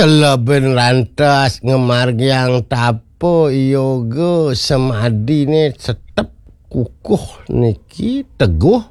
Teleben lantas ngemargiang tapo yoga semadi ni tetap kukuh niki teguh